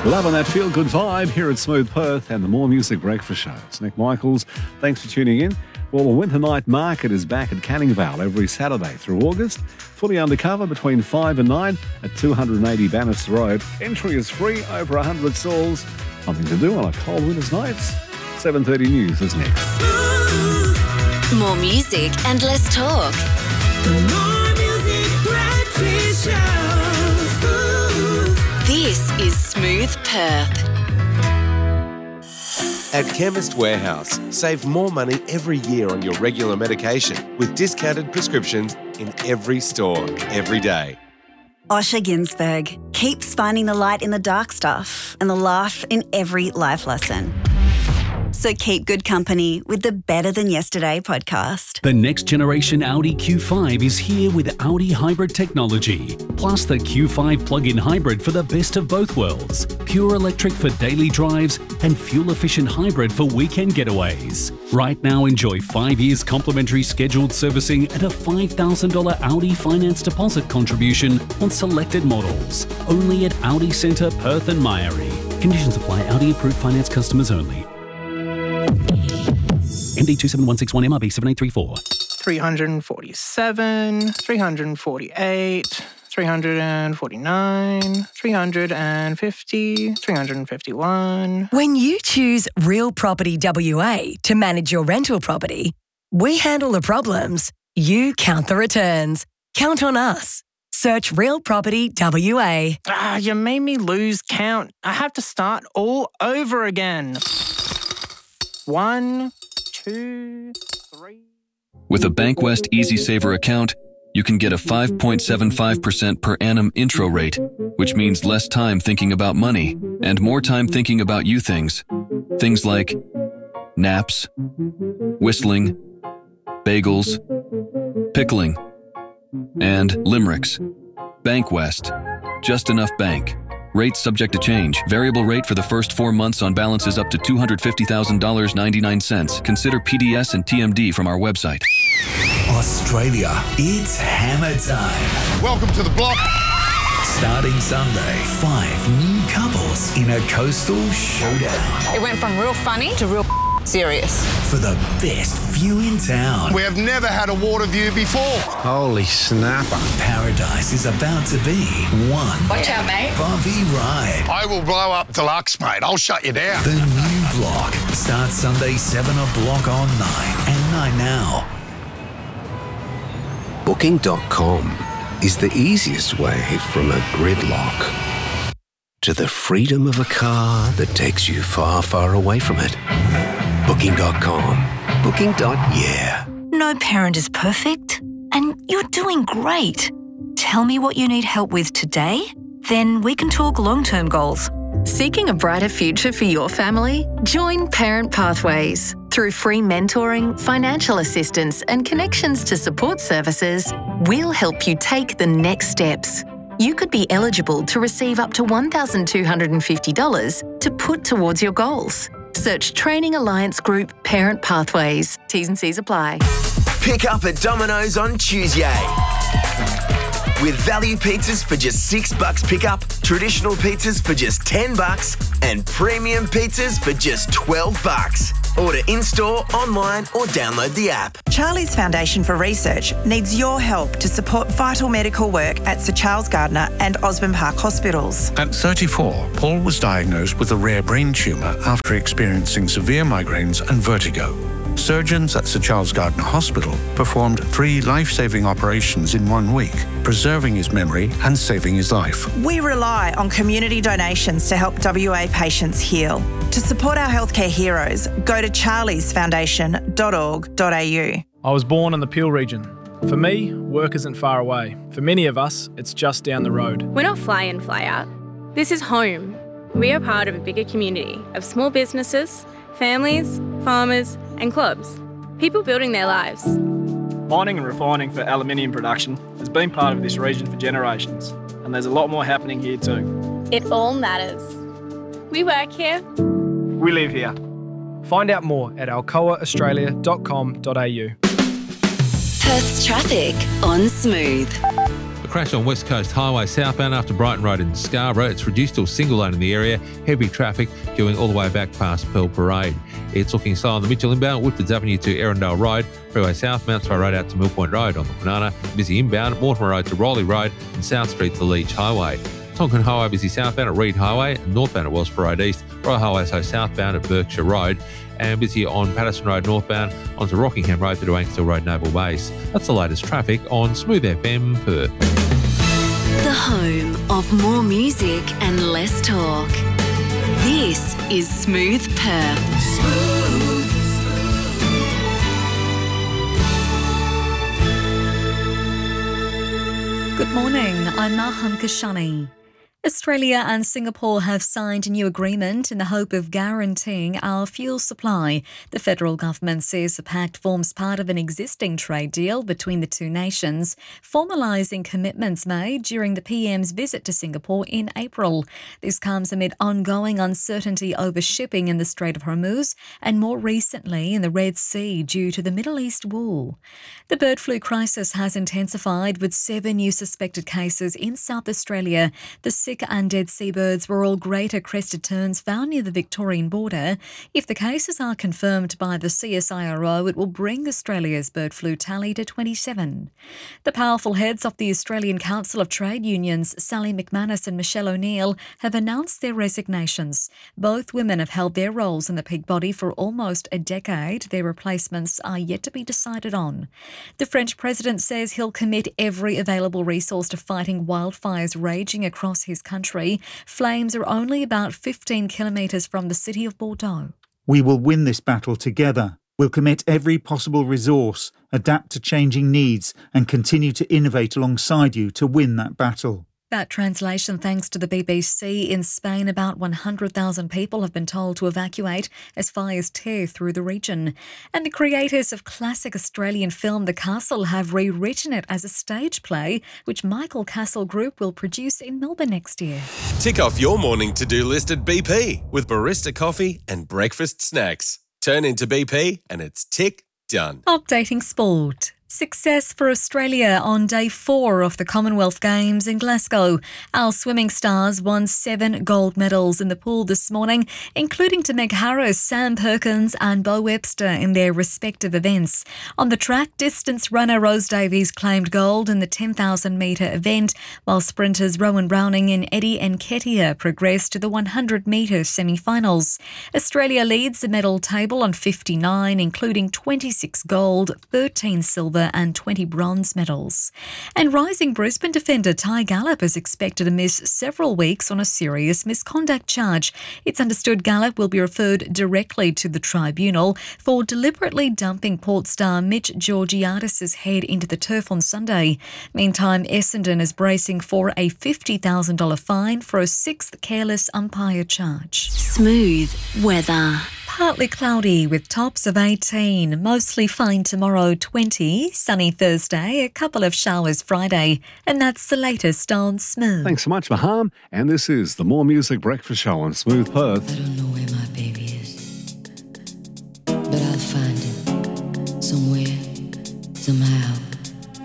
Loving that feel-good vibe here at Smooth Perth and the More Music Breakfast Show. It's Nick Michaels. Thanks for tuning in. Well, the Winter Night Market is back at Canning Vale every Saturday through August. Fully undercover between 5 and 9 at 280 Bannister Road. Entry is free, over 100 stalls. Something to do on a cold winter's night. 7:30 News is next. More music and less talk. The More Music Breakfast Show. This is Smooth Perth. At Chemist Warehouse, save more money every year on your regular medication with discounted prescriptions in every store, every day. Osher Ginsberg keeps finding the light in the dark stuff and the laugh in every life lesson. So keep good company with the Better Than Yesterday podcast. The next generation Audi Q5 is here with Audi hybrid technology, plus the Q5 plug-in hybrid for the best of both worlds. Pure electric for daily drives and fuel-efficient hybrid for weekend getaways. Right now, enjoy 5 years complimentary scheduled servicing and a $5,000 Audi finance deposit contribution on selected models. Only at Audi Centre, Perth and Myrie. Conditions apply. Audi approved finance customers only. MD 27161 MRB 7834. 347, 348, 349, 350, 351. When you choose Real Property WA to manage your rental property, we handle the problems, you count the returns. Count on us. Search Real Property WA. You made me lose count. I have to start all over again. 1, 2, 3. With a Bankwest Easy Saver account, you can get a 5.75% per annum intro rate, which means less time thinking about money and more time thinking about you things. Things like naps, whistling, bagels, pickling, and limericks. Bankwest. Just enough bank. Rates subject to change. Variable rate for the first 4 months on balances up to $250,000.99. Consider PDS and TMD from our website. Australia, it's hammer time. Welcome to the block. Starting Sunday, 5 new couples in a coastal showdown. It went from real funny to real serious. For the best view in town. We have never had a water view before. Holy snapper. Paradise is about to be one. Watch out, mate. Bumpy ride. I will blow up deluxe, mate. I'll shut you down. The new block starts Sunday 7 o'clock on 9 and 9 now. Booking.com is the easiest way from a gridlock to the freedom of a car that takes you far, far away from it. Booking.com. Booking.yeah. No parent is perfect, and you're doing great. Tell me what you need help with today, then we can talk long-term goals. Seeking a brighter future for your family? Join Parent Pathways. Through free mentoring, financial assistance, and connections to support services, we'll help you take the next steps. You could be eligible to receive up to $1,250 to put towards your goals. Search Training Alliance Group Parent Pathways. T's and C's apply. Pick up at Domino's on Tuesday. With value pizzas for just $6 pickup, traditional pizzas for just $10, and premium pizzas for just $12. Order in-store, online, or download the app. Charlie's Foundation for Research needs your help to support vital medical work at Sir Charles Gardner and Osborne Park Hospitals. At 34, Paul was diagnosed with a rare brain tumour after experiencing severe migraines and vertigo. Surgeons at Sir Charles Gardner Hospital performed 3 life-saving operations in 1 week, preserving his memory and saving his life. We rely on community donations to help WA patients heal. To support our healthcare heroes, go to charliesfoundation.org.au. I was born in the Peel region. For me, work isn't far away. For many of us, it's just down the road. We're not fly in, fly out. This is home. We are part of a bigger community of small businesses, families, farmers and clubs, people building their lives. Mining and refining for aluminium production has been part of this region for generations, and there's a lot more happening here too. It all matters. We work here. We live here. Find out more at alcoaaustralia.com.au. Perth's traffic on Smooth. The crash on West Coast Highway southbound after Brighton Road in Scarborough. It's reduced to a single lane in the area. Heavy traffic queuing all the way back past Pearl Parade. It's looking slow on the Mitchell inbound, Woodfords Avenue to Erindale Road, Freeway South, Mountsville Road out to Mill Point Road on the Kwinana, busy inbound, Mortimer Road to Rowley Road and South Street to Leach Highway. Tonkin Highway busy southbound at Reed Highway and northbound at Wellsborough Road East, Royal Highway so southbound at Berkshire Road, and busy on Patterson Road northbound onto Rockingham Road through to Angstel Road Naval Base. That's the latest traffic on Smooth FM Perth. The home of more music and less talk. This is Smooth Perth. Good morning, I'm Maham Kashani. Australia and Singapore have signed a new agreement in the hope of guaranteeing our fuel supply. The federal government says the pact forms part of an existing trade deal between the two nations, formalising commitments made during the PM's visit to Singapore in April. This comes amid ongoing uncertainty over shipping in the Strait of Hormuz and more recently in the Red Sea due to the Middle East war. The bird flu crisis has intensified with 7 new suspected cases in South Australia. The sick and dead seabirds were all greater crested terns found near the Victorian border. If the cases are confirmed by the CSIRO, it will bring Australia's bird flu tally to 27. The powerful heads of the Australian Council of Trade Unions, Sally McManus and Michelle O'Neill, have announced their resignations. Both women have held their roles in the peak body for almost a decade. Their replacements are yet to be decided on. The French president says he'll commit every available resource to fighting wildfires raging across his country. Flames are only about 15 kilometres from the city of Bordeaux. We will win this battle together. We'll commit every possible resource, adapt to changing needs and continue to innovate alongside you to win that battle. That translation thanks to the BBC. In Spain, about 100,000 people have been told to evacuate as fires tear through the region. And the creators of classic Australian film The Castle have rewritten it as a stage play, which Michael Castle Group will produce in Melbourne next year. Tick off your morning to-do list at BP with barista coffee and breakfast snacks. Turn into BP and it's tick done. Updating sport. Success for Australia on day 4 of the Commonwealth Games in Glasgow. Our swimming stars won 7 gold medals in the pool this morning, including to Meg Harris, Sam Perkins and Bo Webster in their respective events. On the track, distance runner Rose Davies claimed gold in the 10,000 metre event, while sprinters Rowan Browning and Eddie Nketiah progressed to the 100 metre semi-finals. Australia leads the medal table on 59, including 26 gold, 13 silver and 20 bronze medals. And rising Brisbane defender Ty Gallop is expected to miss several weeks on a serious misconduct charge. It's understood Gallop will be referred directly to the tribunal for deliberately dumping Port star Mitch Georgiadis' head into the turf on Sunday. Meantime, Essendon is bracing for a $50,000 fine for a 6th careless umpire charge. Smooth weather. Partly cloudy with tops of 18, mostly fine tomorrow 20, sunny Thursday, a couple of showers Friday, and that's the latest on Smooth. Thanks so much, Maham. And this is the More Music Breakfast Show on Smooth Perth.